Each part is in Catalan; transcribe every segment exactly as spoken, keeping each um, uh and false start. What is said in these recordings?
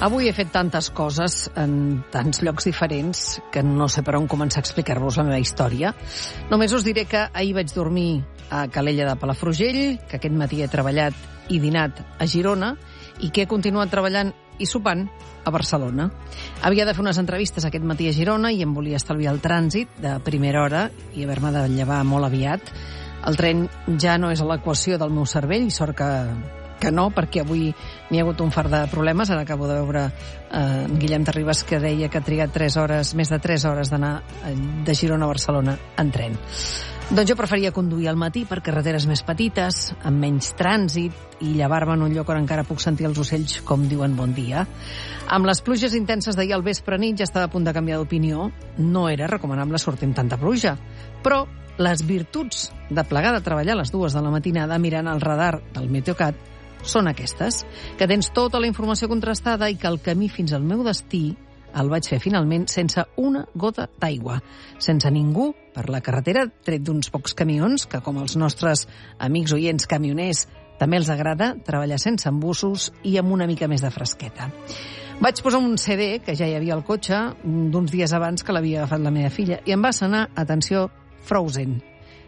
Avui he fet tantes coses en tants llocs diferents que no sé per on començar a explicar-vos la meva història. Només us diré que ahir vaig dormir a Calella de Palafrugell, que aquest matí he treballat i dinat a Girona i que he continuat treballant i sopant a Barcelona. Havia de fer unes entrevistes aquest matí a Girona i em volia estalviar el trànsit de primera hora i haver-me de llevar molt aviat. El tren ja no és a l'equació del meu cervell i sort que... que no, perquè avui n'hi ha hagut un fart de problemes. Ara acabo de veure eh, Guillem Terribas que deia que ha trigat tres hores, més de tres hores d'anar de Girona a Barcelona en tren. Doncs jo preferia conduir al matí per carreteres més petites, amb menys trànsit i llevar-me en un lloc on encara puc sentir els ocells com diuen bon dia. Amb les pluges intenses d'ahir al vespre nit ja estava a punt de canviar d'opinió. No era recomanable sortir amb tanta pluja, però les virtuts de plegar de treballar a les dues de la matinada mirant el radar del Meteocat són aquestes, que tens tota la informació contrastada i que el camí fins al meu destí el vaig fer finalment sense una gota d'aigua, sense ningú per la carretera, tret d'uns pocs camions, que com els nostres amics oients camioners també els agrada treballar sense embussos i amb una mica més de fresqueta. Vaig posar un C D, que ja hi havia al cotxe, d'uns dies abans que l'havia agafat la meva filla, i em va sonar, atenció, Frozen.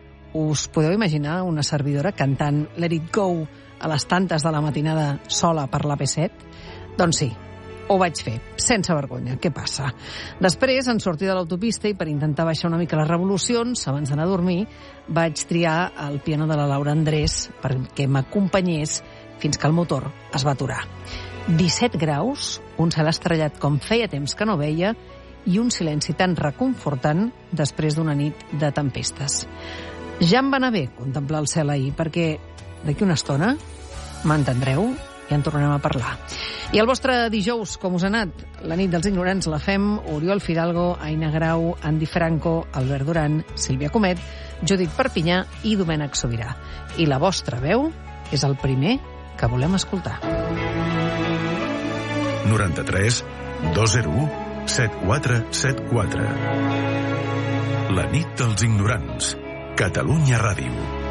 Us podeu imaginar una servidora cantant Let It Go a les tantes de la matinada sola per l'A P set? Doncs sí, ho vaig fer, sense vergonya. Què passa? Després, en sortir de l'autopista i per intentar baixar una mica les revolucions, abans d'anar a dormir, vaig triar el piano de la Laura Andrés perquè m'acompanyés fins que el motor es va aturar. disset graus, un cel estrellat com feia temps que no veia i un silenci tan reconfortant després d'una nit de tempestes. Ja em va anar bé contemplar el cel ahir, perquè d'aquí una estona, m'entendreu, i en tornarem a parlar. I el vostre dijous, com us ha anat? La nit dels ignorants la fem Oriol Fidalgo, Aina Grau, Andy Franco, Albert Duran, Sílvia Comet, Judit Perpinyà i Domènec Sobirà. I la vostra veu és el primer que volem escoltar. noranta-tres dos zero u set quatre set quatre. La nit dels ignorants. Catalunya Ràdio.